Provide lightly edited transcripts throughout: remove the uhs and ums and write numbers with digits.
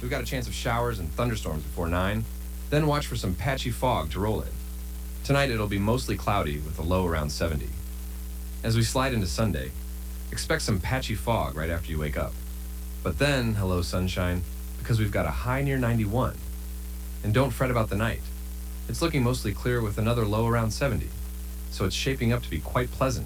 we got a chance of showers and thunderstorms before 9. Then watch for some patchy fog to roll in. Tonight it'll be mostly cloudy with a low around 70. As we slide into Sunday, expect some patchy fog right after you wake up. But then, hello sunshine, because we've got a high near 91. And don't fret about the night. It's looking mostly clear with another low around 70, so it's shaping up to be quite pleasant.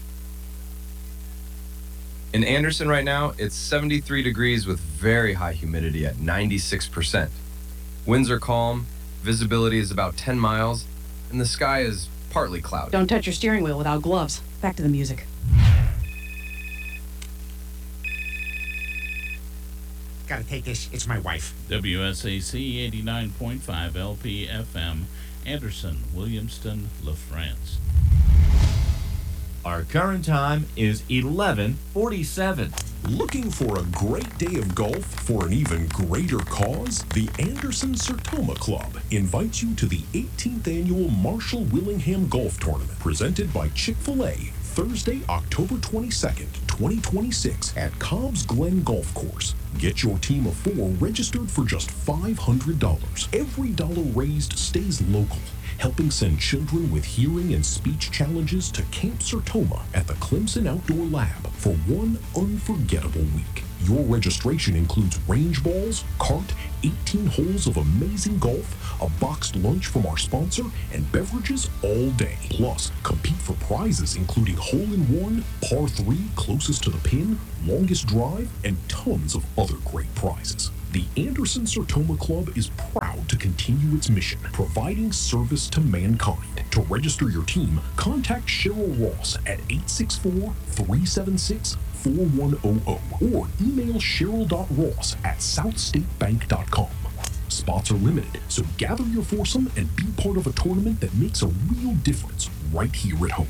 In Anderson right now, it's 73 degrees with very high humidity at 96%. Winds are calm, visibility is about 10 miles, and the sky is partly cloudy. Don't touch your steering wheel without gloves. Back to the music. Gotta take this. It's my wife. WSAC 89.5 LPFM, Anderson, Williamston, La France. Our current time is 11:47. Looking for a great day of golf for an even greater cause? The Anderson Sertoma Club invites you to the 18th annual Marshall Willingham Golf Tournament presented by Chick-fil-A, Thursday, October 22nd, 2026 at Cobb's Glen Golf Course. Get your team of 4 registered for just $500. Every dollar raised stays local, helping send children with hearing and speech challenges to Camp Sertoma at the Clemson Outdoor Lab for one unforgettable week. Your registration includes range balls, cart, 18 holes of amazing golf, a boxed lunch from our sponsor, and beverages all day. Plus, compete for prizes including hole-in-one, par 3 closest to the pin, longest drive, and tons of other great prizes. The Anderson Sertoma Club is proud to continue its mission, providing service to mankind. To register your team, contact Cheryl Ross at 864-376-4100 or email cheryl.ross@southstatebank.com. Spots are limited, so gather your foursome and be part of a tournament that makes a real difference right here at home.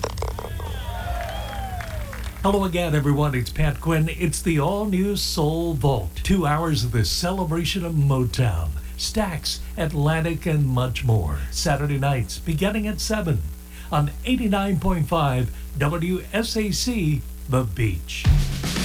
Hello again, everyone. It's Pat Quinn. It's the all-new Soul Vault. 2 hours of the celebration of Motown, Stax, Atlantic, and much more. Saturday nights, beginning at 7 on 89.5 WSAC, The Beach.